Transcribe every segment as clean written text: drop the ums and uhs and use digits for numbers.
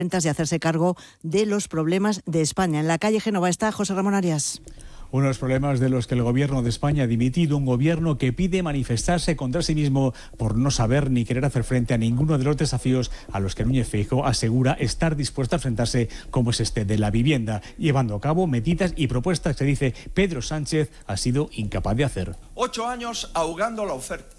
y hacerse cargo de los problemas de España. En la calle Génova está José Ramón Arias. Unos problemas de los que el Gobierno de España ha dimitido, un Gobierno que pide manifestarse contra sí mismo por no saber ni querer hacer frente a ninguno de los desafíos a los que Núñez Feijóo asegura estar dispuesto a enfrentarse, como es este de la vivienda, llevando a cabo medidas y propuestas que dice Pedro Sánchez ha sido incapaz de hacer. 8 años ahogando la oferta,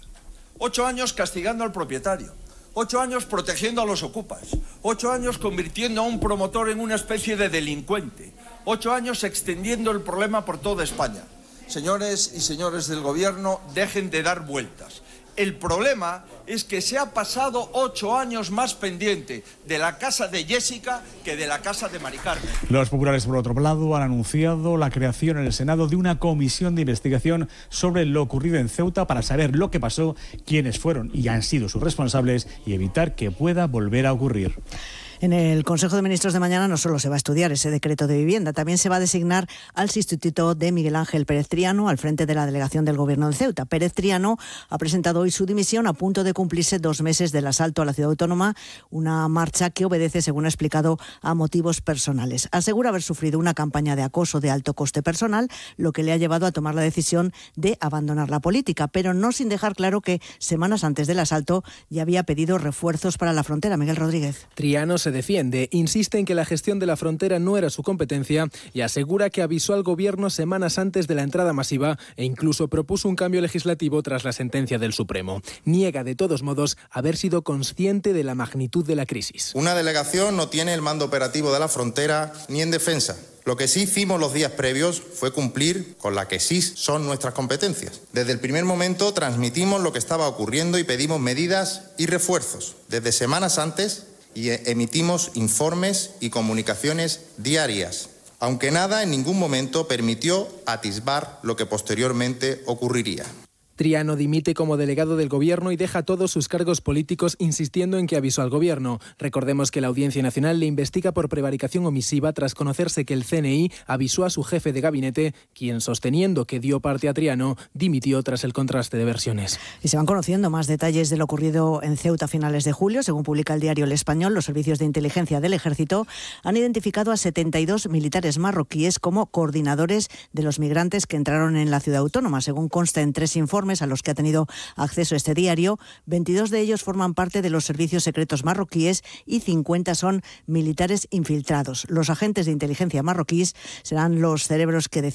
8 años castigando al propietario, 8 años protegiendo a los ocupas, 8 años convirtiendo a un promotor en una especie de delincuente, 8 años extendiendo el problema por toda España. Señores y señores del Gobierno, dejen de dar vueltas. El problema es que se ha pasado 8 años más pendiente de la casa de Jessica que de la casa de Mari Carmen. Los populares, por otro lado, han anunciado la creación en el Senado de una comisión de investigación sobre lo ocurrido en Ceuta para saber lo que pasó, quiénes fueron y han sido sus responsables y evitar que pueda volver a ocurrir. En el Consejo de Ministros de mañana no solo se va a estudiar ese decreto de vivienda, también se va a designar al sustituto de Miguel Ángel Pérez Triano al frente de la delegación del Gobierno de Ceuta. Pérez Triano ha presentado hoy su dimisión a punto de cumplirse 2 meses del asalto a la ciudad autónoma, una marcha que obedece, según ha explicado, a motivos personales. Asegura haber sufrido una campaña de acoso de alto coste personal, lo que le ha llevado a tomar la decisión de abandonar la política, pero no sin dejar claro que semanas antes del asalto ya había pedido refuerzos para la frontera. Miguel Rodríguez. Triano se defiende, insiste en que la gestión de la frontera no era su competencia y asegura que avisó al Gobierno semanas antes de la entrada masiva e incluso propuso un cambio legislativo tras la sentencia del Supremo. Niega de todos modos haber sido consciente de la magnitud de la crisis. Una delegación no tiene el mando operativo de la frontera ni en defensa. Lo que sí hicimos los días previos fue cumplir con la que sí son nuestras competencias. Desde el primer momento transmitimos lo que estaba ocurriendo y pedimos medidas y refuerzos. Desde semanas antes y emitimos informes y comunicaciones diarias, aunque nada en ningún momento permitió atisbar lo que posteriormente ocurriría. Triano dimite como delegado del Gobierno y deja todos sus cargos políticos, insistiendo en que avisó al Gobierno. Recordemos que la Audiencia Nacional le investiga por prevaricación omisiva tras conocerse que el CNI avisó a su jefe de gabinete, quien, sosteniendo que dio parte a Triano, dimitió tras el contraste de versiones. Y se van conociendo más detalles de lo ocurrido en Ceuta a finales de julio. Según publica el diario El Español, los servicios de inteligencia del Ejército han identificado a 72 militares marroquíes como coordinadores de los migrantes que entraron en la ciudad autónoma. Según consta en 3 informes a los que ha tenido acceso este diario, 22 de ellos forman parte de los servicios secretos marroquíes y 50 son militares infiltrados. Los agentes de inteligencia marroquíes serán los cerebros que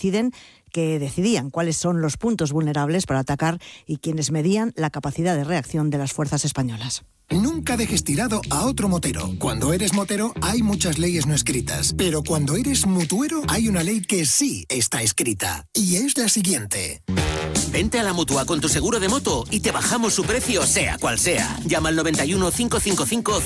decidían cuáles son los puntos vulnerables para atacar y quienes medían la capacidad de reacción de las fuerzas españolas. Nunca dejes tirado a otro motero. Cuando eres motero hay muchas leyes no escritas, pero cuando eres mutuero hay una ley que sí está escrita y es la siguiente. Vente a la Mutua con tu seguro de moto y te bajamos su precio sea cual sea. Llama al 91 555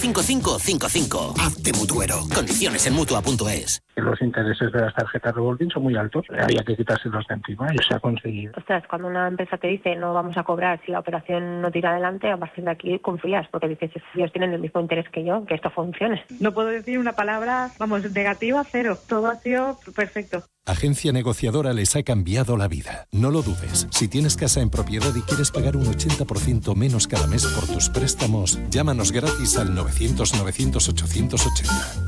5555. Hazte mutuero. Condiciones en Mutua.es. Los intereses de las tarjetas revolving son muy altos, había que quitárselos de encima y se ha conseguido. Ostras, cuando una empresa te dice no vamos a cobrar si la operación no tira adelante, a partir de aquí confías, porque dices, ellos tienen el mismo interés que yo, que esto funcione. No puedo decir una palabra, negativa, 0. Todo ha sido perfecto. Agencia Negociadora les ha cambiado la vida. No lo dudes. Si tienes casa en propiedad y quieres pagar un 80% menos cada mes por tus préstamos, llámanos gratis al 900-900-880.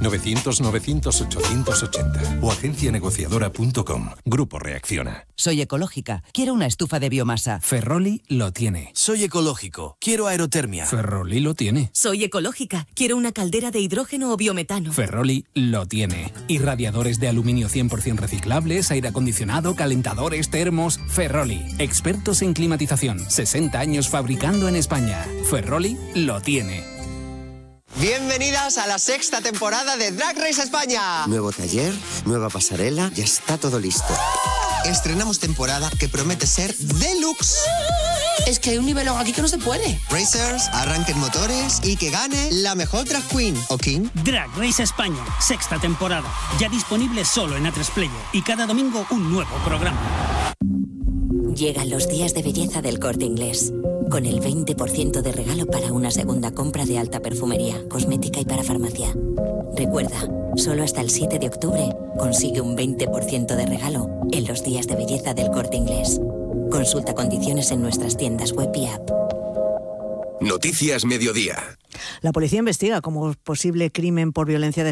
900-900-880 o agencianegociadora.com. Grupo Reacciona. Soy ecológica. Quiero una estufa de biomasa. Ferroli lo tiene. Soy ecológico. Quiero aerotermia. Ferroli lo tiene. Soy ecológica. Quiero una caldera de hidrógeno o biometano. Ferroli lo tiene. Y radiadores de aluminio 100% reciclables, aire acondicionado, calentadores, termos. Ferroli. Expertos en climatización. 60 años fabricando en España. Ferroli lo tiene. Bienvenidas a la 6ª temporada de Drag Race España. Nuevo taller, nueva pasarela, ya está todo listo. Estrenamos temporada que promete ser deluxe. Es que hay un nivel aquí que no se puede. Racers, arranquen motores y que gane la mejor drag queen o king. Drag Race España, 6ª temporada. Ya disponible solo en A3 y cada domingo un nuevo programa. Llegan los días de belleza del Corte Inglés. Con el 20% de regalo para una segunda compra de alta perfumería, cosmética y para farmacia. Recuerda, solo hasta el 7 de octubre consigue un 20% de regalo en los días de belleza del Corte Inglés. Consulta condiciones en nuestras tiendas web y app. Noticias Mediodía. La policía investiga como posible crimen por violencia de